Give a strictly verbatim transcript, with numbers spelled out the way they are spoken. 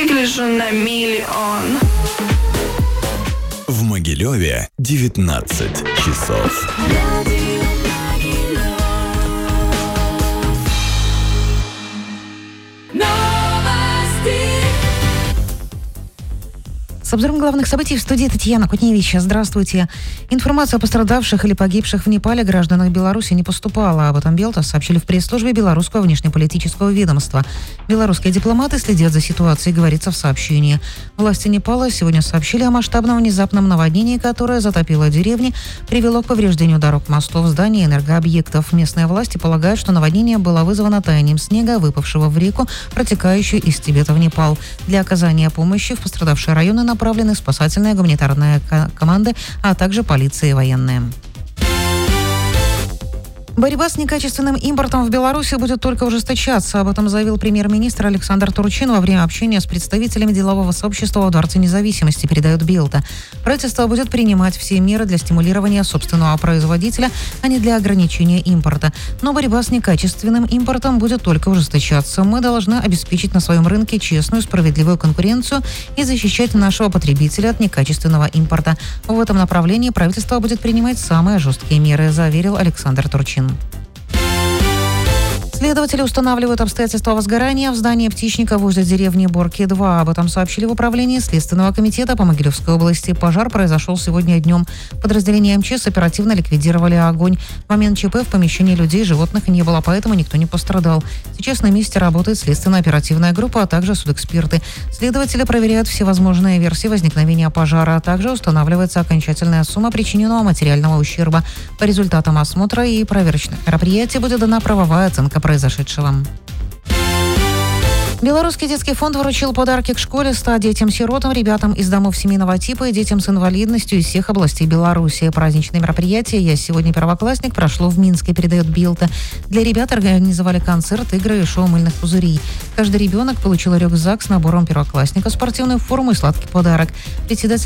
выгляжу на миллион. В Могилеве девятнадцать часов. С обзором главных событий в студии Татьяна Кутневич. Здравствуйте. Информация о пострадавших или погибших в Непале гражданах Беларуси не поступала. Об этом Белта сообщили в пресс-службе Белорусского внешнеполитического ведомства. Белорусские дипломаты следят за ситуацией, говорится в сообщении. Власти Непала сегодня сообщили о масштабном внезапном наводнении, которое затопило деревни, привело к повреждению дорог, мостов, зданий и энергообъектов. Местные власти полагают, что наводнение было вызвано таянием снега, выпавшего в реку, протекающую из Тибета в Непал. Для оказания помощи в пострадавшие районы направлены направлены спасательные гуманитарные команды, а также полиция и военные. Борьба с некачественным импортом в Беларуси будет только ужесточаться. Об этом заявил премьер-министр Александр Турчин во время общения с представителями делового сообщества во Дворце независимости, передает Белта. Правительство будет принимать все меры для стимулирования собственного производителя, а не для ограничения импорта. Но борьба с некачественным импортом будет только ужесточаться. Мы должны обеспечить на своем рынке честную, справедливую конкуренцию и защищать нашего потребителя от некачественного импорта. В этом направлении правительство будет принимать самые жесткие меры, заверил Александр Турчин. Следователи устанавливают обстоятельства возгорания в здании птичника возле деревни Борки-два. Об этом сообщили в управлении Следственного комитета по Могилевской области. Пожар произошел сегодня днем. Подразделения МЧС оперативно ликвидировали огонь. В момент ЧП в помещении людей и животных не было, поэтому никто не пострадал. Сейчас на месте работает следственно-оперативная группа, а также судэксперты. Следователи проверяют всевозможные версии возникновения пожара, а также устанавливается окончательная сумма причиненного материального ущерба. По результатам осмотра и проверочных мероприятий будет дана правовая оценка произошедшего. Белорусский детский фонд вручил подарки к школе ста детям-сиротам, ребятам из домов семейного типа и детям с инвалидностью из всех областей Беларуси. Праздничное мероприятие «Я сегодня первоклассник» прошло в Минске, передает Белта. Для ребят организовали концерт, игры и шоу мыльных пузырей. Каждый ребенок получил рюкзак с набором первоклассника, спортивную форму и сладкий подарок. Председатель